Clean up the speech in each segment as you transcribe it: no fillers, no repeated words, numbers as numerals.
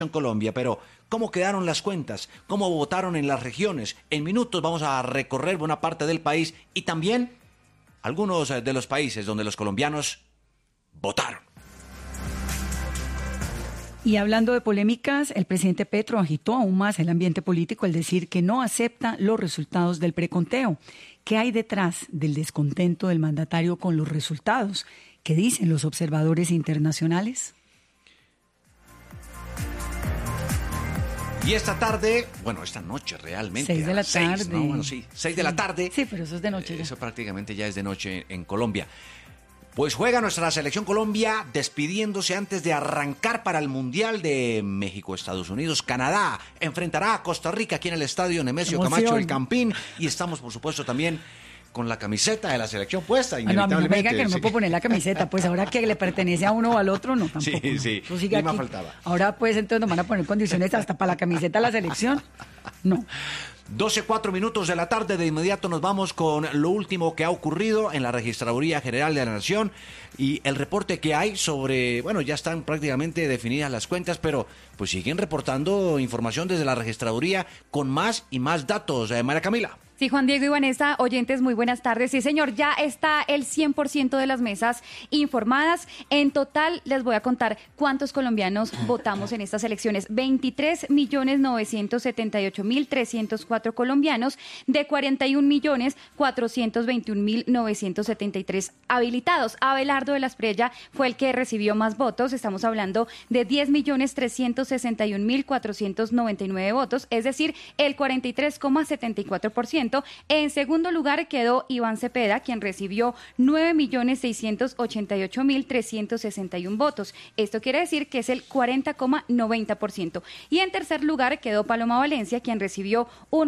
en Colombia, pero ¿cómo quedaron las cuentas? ¿Cómo votaron en las regiones? En minutos vamos a recorrer buena parte del país y también algunos de los países donde los colombianos votaron. Y hablando de polémicas, el presidente Petro agitó aún más el ambiente político al decir que no acepta los resultados del preconteo. ¿Qué hay detrás del descontento del mandatario con los resultados? ¿Qué dicen los observadores internacionales? Y esta tarde, bueno, esta noche realmente. 6 de la tarde. 6, ¿no? Bueno, sí, 6 de la tarde. Sí, pero eso es de noche ya. Eso prácticamente ya es de noche en Colombia. Pues juega nuestra selección Colombia despidiéndose antes de arrancar para el Mundial de México, Estados Unidos, Canadá. Enfrentará a Costa Rica aquí en el estadio Nemesio Camacho El Campín. Y estamos, por supuesto, también con la camiseta de la selección puesta, inevitablemente. No me diga que no me puedo poner la camiseta, pues ahora que le pertenece a uno o al otro, no, tampoco. Sí, sí, no. Sigue ni más aquí. faltaba. Ahora pues entonces nos van a poner condiciones hasta para la camiseta de la selección. No. 12:04 de la tarde, de inmediato nos vamos con lo último que ha ocurrido en la Registraduría General de la Nación y el reporte que hay sobre, bueno, ya están prácticamente definidas las cuentas, pero pues siguen reportando información desde la Registraduría con más y más datos. María Camila. Sí, Juan Diego y Vanessa, oyentes, muy buenas tardes. Sí, señor, ya está el 100% de las mesas informadas. En total, les voy a contar cuántos colombianos votamos en estas elecciones. 23.978.304 colombianos de 41.421.973 habilitados. Abelardo de la Espriella fue el que recibió más votos. Estamos hablando de 10.361.499 votos, es decir, el 43,74%. En segundo lugar quedó Iván Cepeda, quien recibió 9.688.361 votos. Esto quiere decir que es el 40,90%. Y en tercer lugar quedó Paloma Valencia, quien recibió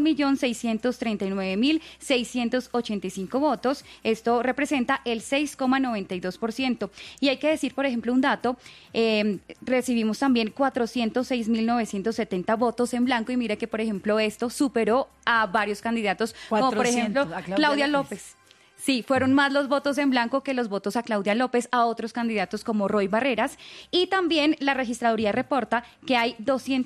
1.639.685 votos. Esto representa el 6,92%. Y hay que decir, por ejemplo, un dato, recibimos también 406.970 votos en blanco y mire que, por ejemplo, esto superó a varios candidatos, 400, como por ejemplo Claudia López. Sí, fueron más los votos en blanco que los votos a Claudia López, a otros candidatos como Roy Barreras. Y también la registraduría reporta que hay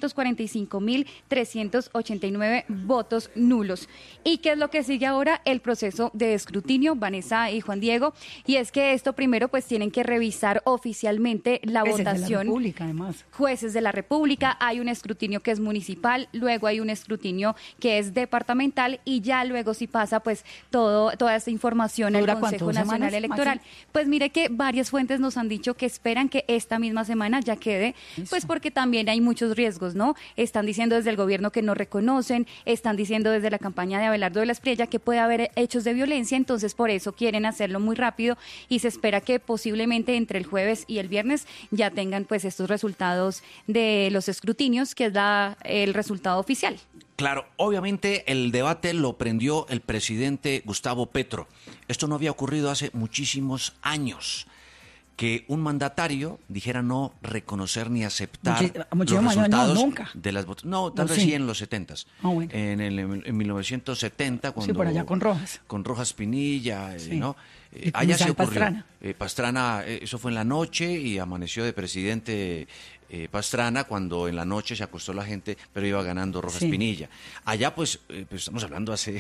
245.389 votos nulos. ¿Y qué es lo que sigue ahora? El proceso de escrutinio, Vanessa y Juan Diego. Y es que esto primero pues tienen que revisar oficialmente la votación. Jueces de la República, además. Jueces de la República, hay un escrutinio que es municipal, luego hay un escrutinio que es departamental y ya luego si pasa pues toda esta información al Consejo Nacional Electoral. Pues mire que varias fuentes nos han dicho que esperan que esta misma semana ya quede, pues porque también hay muchos riesgos, ¿no? Están diciendo desde el gobierno que no reconocen, están diciendo desde la campaña de Abelardo de la Espriella que puede haber hechos de violencia, entonces por eso quieren hacerlo muy rápido y se espera que posiblemente entre el jueves y el viernes ya tengan pues estos resultados de los escrutinios, que es el resultado oficial. Claro, obviamente el debate lo prendió el presidente Gustavo Petro. Esto no había ocurrido hace muchísimos años, que un mandatario dijera no reconocer ni aceptar los resultados de las votaciones. No, tal vez sí en los 70s. Bueno. En 1970, cuando... Sí, por allá con Rojas. Con Rojas Pinilla, sí. ¿no? Allá se ocurrió. Pastrana, eso fue en la noche y amaneció de presidente Pastrana cuando en la noche se acostó la gente, pero iba ganando Rojas Pinilla. Allá pues estamos hablando hace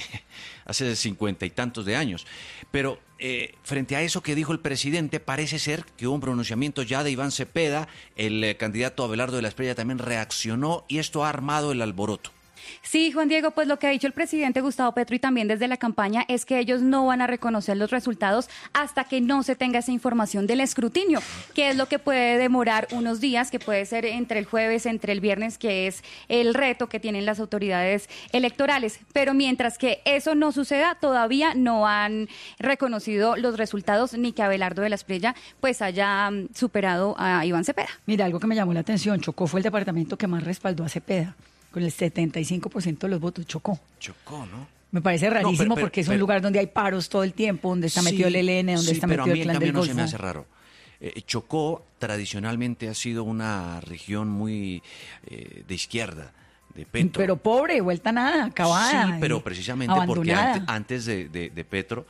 50 y tantos de años. Pero frente a eso que dijo el presidente, parece ser que hubo un pronunciamiento ya de Iván Cepeda, el candidato Abelardo de la Espriella también reaccionó y esto ha armado el alboroto. Sí, Juan Diego, pues lo que ha dicho el presidente Gustavo Petro y también desde la campaña es que ellos no van a reconocer los resultados hasta que no se tenga esa información del escrutinio, que es lo que puede demorar unos días, que puede ser entre el jueves, entre el viernes, que es el reto que tienen las autoridades electorales. Pero mientras que eso no suceda, todavía no han reconocido los resultados ni que Abelardo de la Espriella pues haya superado a Iván Cepeda. Mira, algo que me llamó la atención, Chocó fue el departamento que más respaldó a Cepeda. Con el 75% de los votos, Chocó. Chocó, ¿no? Me parece rarísimo porque es un lugar donde hay paros todo el tiempo, donde está metido el ELN, donde está metido el Clan del Golfo. No se me hace raro. Chocó tradicionalmente ha sido una región muy de izquierda, de Petro. Pero pobre, vuelta a nada, acabada. Sí, pero precisamente abandonada. porque antes de Petro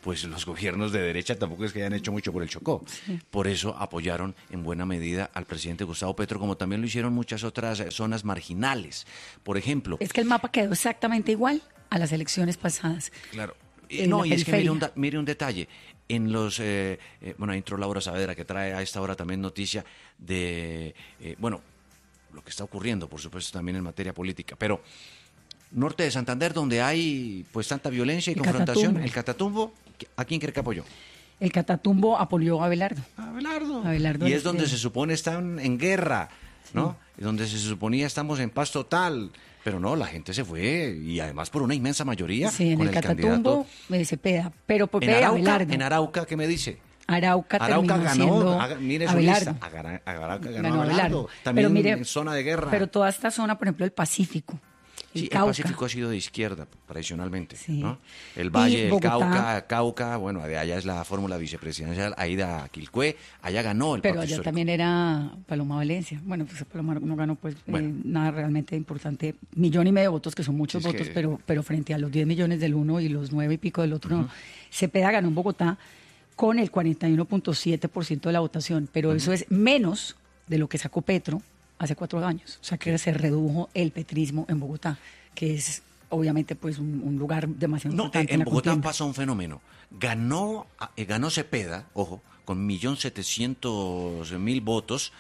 pues los gobiernos de derecha tampoco es que hayan hecho mucho por el Chocó. Sí. Por eso apoyaron en buena medida al presidente Gustavo Petro, como también lo hicieron muchas otras zonas marginales. Por ejemplo... Es que el mapa quedó exactamente igual a las elecciones pasadas. Claro. No, y es que mire un detalle. En los... ahí entró Laura Saavedra, que trae a esta hora también noticia de... lo que está ocurriendo, por supuesto, también en materia política. Pero norte de Santander, donde hay pues tanta violencia y confrontación, el Catatumbo, ¿a quién cree que apoyó? El Catatumbo apoyó a Abelardo. Abelardo. Y es donde se supone están en guerra, ¿no? Sí. Donde se suponía estamos en paz total. Pero no, la gente se fue, y además por una inmensa mayoría. Sí, en el Catatumbo, Cepeda, pero Abelardo. En Arauca, ¿qué me dice? Arauca ganó, mire su lista. Arauca ganó Abelardo. También en zona de guerra. Pero toda esta zona, por ejemplo, el Pacífico. Sí, el Pacífico ha sido de izquierda tradicionalmente, sí. ¿no? El Valle, el Cauca, bueno, de allá es la fórmula vicepresidencial, Aida Quilcué, allá ganó el Pero allá histórico. También era Paloma Valencia. Bueno, pues Paloma no ganó nada realmente importante, 1,5 millones de votos, que son muchos votos, pero frente a los 10 millones del uno y los 9 y pico del otro, no. Cepeda ganó en Bogotá con el 41.7% de la votación, pero eso es menos de lo que sacó Petro hace 4 años. O sea que se redujo el petrismo en Bogotá, que es obviamente pues un lugar demasiado importante. En Bogotá pasó un fenómeno. Ganó Cepeda, ojo, con 1.700.000 votos.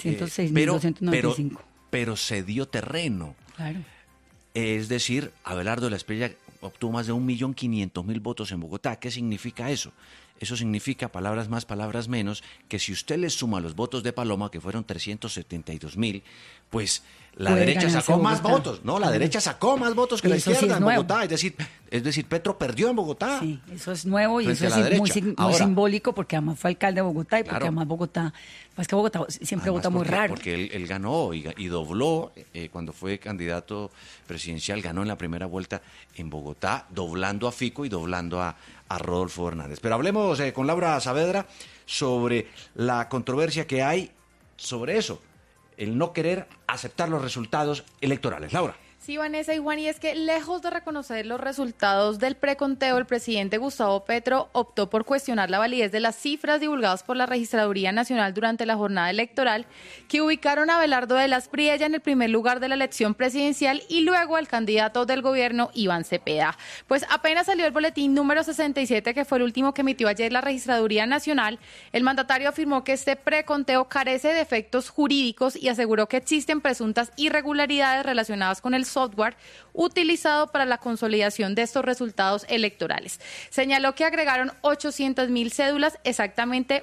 706.295. Pero se dio terreno. Claro. Es decir, Abelardo de la Espriella obtuvo más de 1.500.000 votos en Bogotá. ¿Qué significa eso? Eso significa, palabras más, palabras menos, que si usted le suma los votos de Paloma, que fueron 372.000, pues la derecha sacó más votos. No, la derecha sacó más votos que la izquierda en Bogotá. Es decir, Petro perdió en Bogotá. Sí, eso es nuevo y eso es muy simbólico, porque además fue alcalde de Bogotá y porque además Bogotá siempre vota muy raro. Porque él ganó y dobló, cuando fue candidato presidencial, ganó en la primera vuelta en Bogotá, doblando a Fico y doblando a Rodolfo Hernández. Pero hablemos con Laura Saavedra sobre la controversia que hay sobre eso, el no querer aceptar los resultados electorales. Laura. Sí, Vanessa y Juan, y es que lejos de reconocer los resultados del preconteo, el presidente Gustavo Petro optó por cuestionar la validez de las cifras divulgadas por la Registraduría Nacional durante la jornada electoral, que ubicaron a Abelardo de la Espriella en el primer lugar de la elección presidencial y luego al candidato del gobierno, Iván Cepeda. Pues apenas salió el boletín número 67, que fue el último que emitió ayer la Registraduría Nacional, el mandatario afirmó que este preconteo carece de efectos jurídicos y aseguró que existen presuntas irregularidades relacionadas con el software utilizado para la consolidación de estos resultados electorales. Señaló que agregaron 800.000 cédulas, exactamente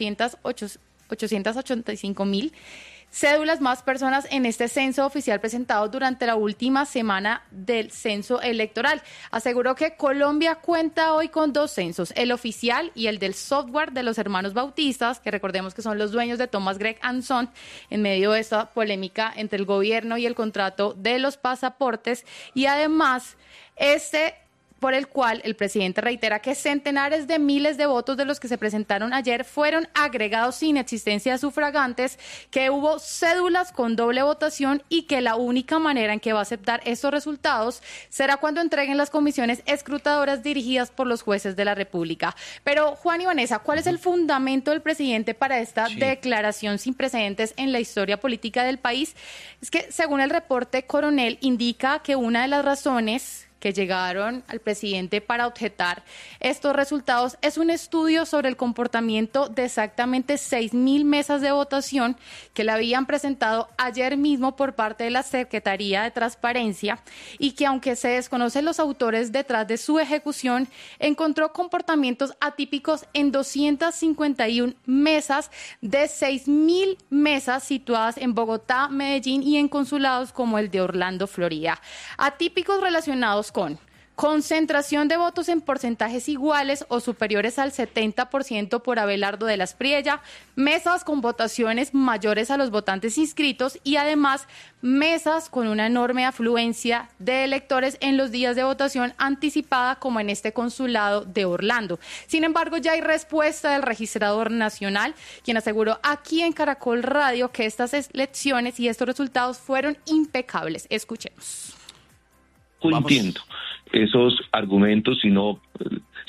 885.000 cédulas más personas en este censo oficial presentado durante la última semana del censo electoral. Aseguró que Colombia cuenta hoy con 2 censos, el oficial y el del software de los hermanos Bautistas, que recordemos que son los dueños de Thomas Gregg & Son, en medio de esta polémica entre el gobierno y el contrato de los pasaportes, y además por el cual el presidente reitera que centenares de miles de votos de los que se presentaron ayer fueron agregados sin existencia de sufragantes, que hubo cédulas con doble votación y que la única manera en que va a aceptar estos resultados será cuando entreguen las comisiones escrutadoras dirigidas por los jueces de la República. Pero, Juan y Vanessa, ¿cuál es el fundamento del presidente para esta declaración sin precedentes en la historia política del país? Es que, según el reporte Coronel, indica que una de las razones que llegaron al presidente para objetar estos resultados es un estudio sobre el comportamiento de exactamente 6.000 mesas de votación que le habían presentado ayer mismo por parte de la Secretaría de Transparencia, y que, aunque se desconocen los autores detrás de su ejecución, encontró comportamientos atípicos en 251 mesas de 6.000 mesas situadas en Bogotá, Medellín y en consulados como el de Orlando, Florida. Atípicos relacionados con concentración de votos en porcentajes iguales o superiores al 70% por Abelardo de la Espriella, mesas con votaciones mayores a los votantes inscritos y además mesas con una enorme afluencia de electores en los días de votación anticipada, como en este consulado de Orlando. Sin embargo, ya hay respuesta del registrador nacional, quien aseguró aquí en Caracol Radio que estas elecciones y estos resultados fueron impecables. Escuchemos. Entiendo esos argumentos, sino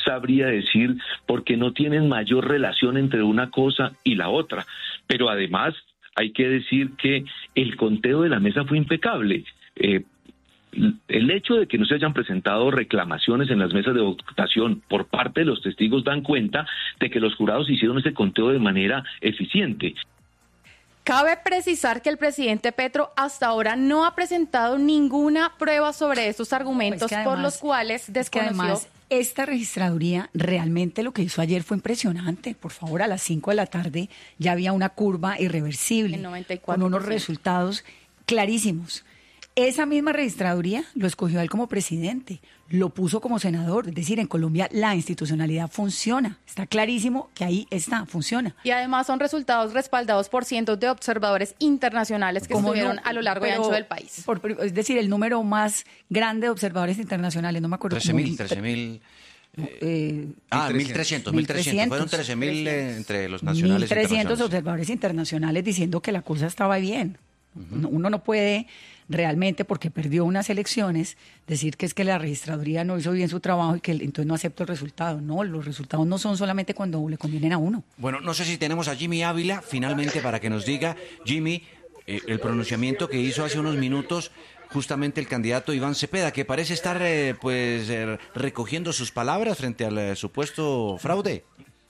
sabría decir porque no tienen mayor relación entre una cosa y la otra. Pero además hay que decir que el conteo de la mesa fue impecable. El hecho de que no se hayan presentado reclamaciones en las mesas de votación por parte de los testigos dan cuenta de que los jurados hicieron ese conteo de manera eficiente. Cabe precisar que el presidente Petro hasta ahora no ha presentado ninguna prueba sobre estos argumentos por los cuales desconoció. Además, esta registraduría realmente lo que hizo ayer fue impresionante. Por favor, a las 5 de la tarde ya había una curva irreversible con unos resultados clarísimos. Esa misma registraduría lo escogió a él como presidente, lo puso como senador. Es decir, en Colombia la institucionalidad funciona. Está clarísimo que ahí funciona. Y además son resultados respaldados por cientos de observadores internacionales que estuvieron a lo largo y ancho del país. Es decir, el número más grande de observadores internacionales, no me acuerdo. 13.000. 1.300. Fueron 13.000 entre los nacionales 1.300 observadores internacionales diciendo que la cosa estaba bien. Uno no puede realmente, porque perdió unas elecciones, decir que es que la registraduría no hizo bien su trabajo y que entonces no acepto el resultado. No, los resultados no son solamente cuando le convienen a uno. Bueno, no sé si tenemos a Jimmy Ávila finalmente para que nos diga, Jimmy, el pronunciamiento que hizo hace unos minutos justamente el candidato Iván Cepeda, que parece estar recogiendo sus palabras frente al supuesto fraude.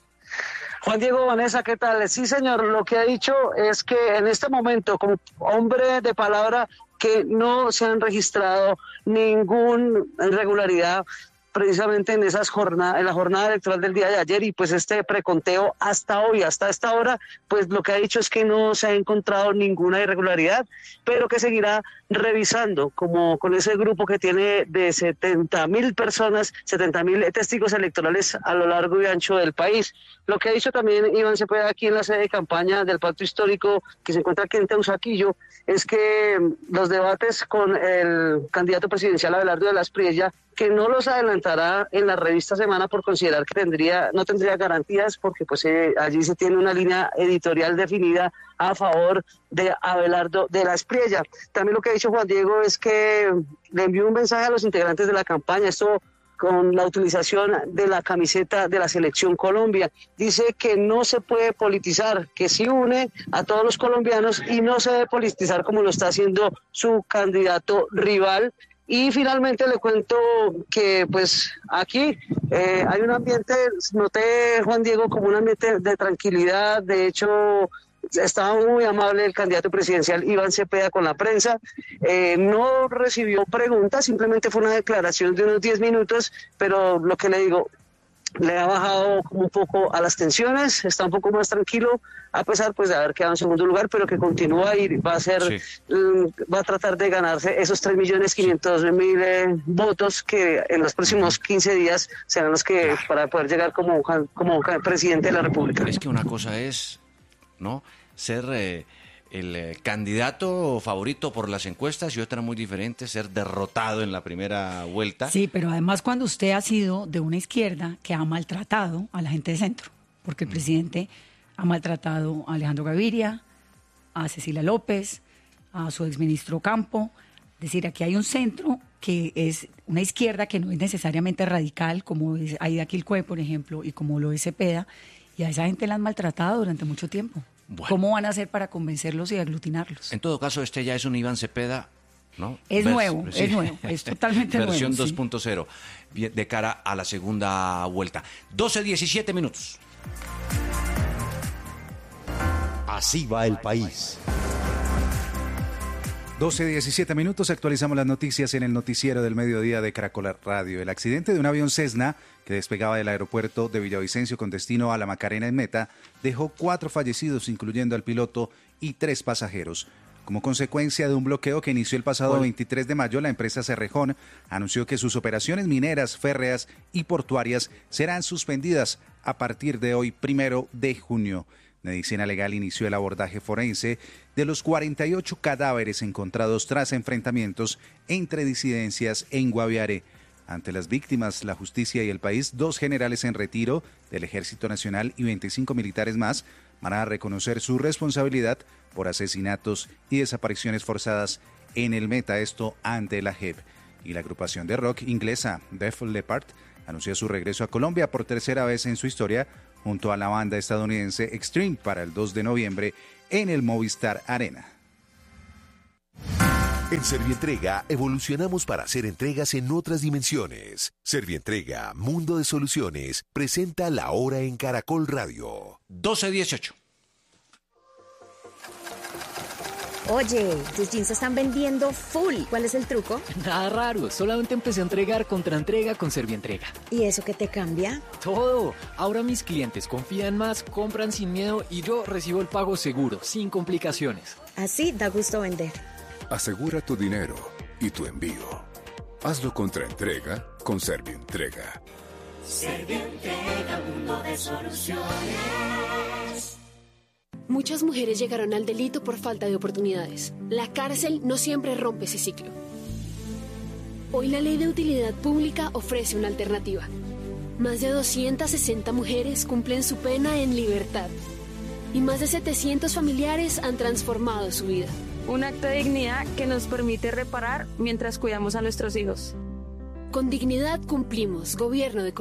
Juan Diego, Vanessa, ¿qué tal? Sí, señor, lo que ha dicho es que en este momento, como hombre de palabra, que no se han registrado ninguna irregularidad precisamente en la jornada electoral del día de ayer, y pues este preconteo hasta hoy, hasta esta hora, pues lo que ha dicho es que no se ha encontrado ninguna irregularidad, pero que seguirá revisando, como con ese grupo que tiene de 70.000 personas, 70.000 testigos electorales a lo largo y ancho del país. Lo que ha dicho también Iván Cepeda aquí en la sede de campaña del Pacto Histórico, que se encuentra aquí en Teusaquillo, es que los debates con el candidato presidencial Abelardo de la Espriella, que no los adelantará en la revista Semana por considerar que no tendría garantías, porque pues allí se tiene una línea editorial definida a favor de Abelardo de la Espriella. También lo que ha dicho Juan Diego es que le envió un mensaje a los integrantes de la campaña, esto con la utilización de la camiseta de la Selección Colombia. Dice que no se puede politizar, que sí une a todos los colombianos y no se debe politizar como lo está haciendo su candidato rival. Y finalmente le cuento que pues aquí hay un ambiente, noté, Juan Diego, como un ambiente de tranquilidad. De hecho, estaba muy amable el candidato presidencial Iván Cepeda con la prensa, no recibió preguntas, simplemente fue una declaración de unos 10 minutos, pero lo que le digo, le ha bajado como un poco a las tensiones, está un poco más tranquilo, a pesar pues de haber quedado en segundo lugar, pero que continúa y va a tratar de ganarse esos 3.500.000 votos que en los próximos 15 días serán los que para poder llegar como presidente de la República. Es que una cosa es, ¿no?, ser el candidato favorito por las encuestas, y otra muy diferente, ser derrotado en la primera vuelta. Sí, pero además cuando usted ha sido de una izquierda que ha maltratado a la gente de centro, porque el presidente ha maltratado a Alejandro Gaviria, a Cecilia López, a su exministro Campo. Es decir, aquí hay un centro que es una izquierda que no es necesariamente radical, como es Aida Quilcue, por ejemplo, y como lo es Cepeda, y a esa gente la han maltratado durante mucho tiempo. Bueno. ¿Cómo van a hacer para convencerlos y aglutinarlos? En todo caso, este ya es un Iván Cepeda, ¿no? Es nuevo, es totalmente nuevo. Versión 2.0, de cara a la segunda vuelta. 12:17 minutos. Así va el país. 12:17 minutos, actualizamos las noticias en el noticiero del mediodía de Caracol Radio. El accidente de un avión Cessna que despegaba del aeropuerto de Villavicencio con destino a La Macarena en Meta dejó 4 fallecidos, incluyendo al piloto y 3 pasajeros. Como consecuencia de un bloqueo que inició el pasado 23 de mayo, la empresa Cerrejón anunció que sus operaciones mineras, férreas y portuarias serán suspendidas a partir de hoy, 1 de junio. Medicina Legal inició el abordaje forense de los 48 cadáveres encontrados tras enfrentamientos entre disidencias en Guaviare. Ante las víctimas, la justicia y el país, 2 generales en retiro del Ejército Nacional y 25 militares más van a reconocer su responsabilidad por asesinatos y desapariciones forzadas en el Meta, esto ante la JEP. Y la agrupación de rock inglesa Def Leppard anunció su regreso a Colombia por tercera vez en su historia junto a la banda estadounidense Extreme para el 2 de noviembre en el Movistar Arena. En Servientrega evolucionamos para hacer entregas en otras dimensiones. Servientrega, Mundo de Soluciones, presenta La Hora en Caracol Radio. 12:18. Oye, tus jeans se están vendiendo full. ¿Cuál es el truco? Nada raro, solamente empecé a entregar contraentrega con Servientrega. ¿Y eso qué te cambia? Todo. Ahora mis clientes confían más, compran sin miedo y yo recibo el pago seguro, sin complicaciones. Así da gusto vender. Asegura tu dinero y tu envío. Hazlo contraentrega con Servientrega. Servientrega, Mundo de Soluciones. Muchas mujeres llegaron al delito por falta de oportunidades. La cárcel no siempre rompe ese ciclo. Hoy la Ley de Utilidad Pública ofrece una alternativa. Más de 260 mujeres cumplen su pena en libertad. Y más de 700 familiares han transformado su vida. Un acto de dignidad que nos permite reparar mientras cuidamos a nuestros hijos. Con dignidad cumplimos, Gobierno de Colombia.